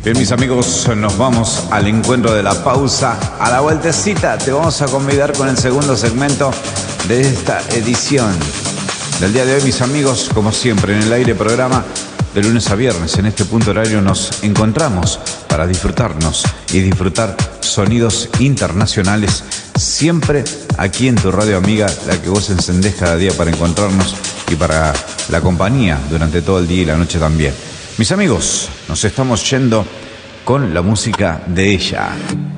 Bien, mis amigos, nos vamos al encuentro de la pausa. A la vueltecita te vamos a convidar con el segundo segmento de esta edición del día de hoy, mis amigos. Como siempre, en el aire programa de lunes a viernes. En este punto horario nos encontramos para disfrutarnos y disfrutar sonidos internacionales, siempre aquí en tu radio amiga, la que vos encendés cada día para encontrarnos y para la compañía durante todo el día y la noche también. Mis amigos, nos estamos yendo con la música de ella.